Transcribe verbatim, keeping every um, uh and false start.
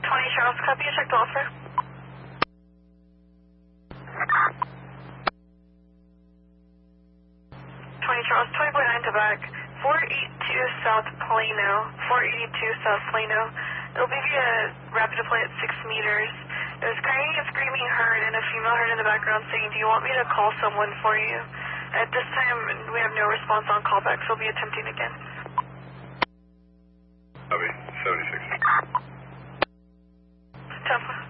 twenty Charles, copy, check the offer. twenty Charles, twenty point nine to back, four eighty-two South Plano, four eighty-two South Plano. It'll be via rapid deploy at six meters. There's crying and screaming heard and a female heard in the background saying, do you want me to call someone for you? At this time, we have no response on callbacks. We'll be attempting again. Copy, seventy-six. Tampa.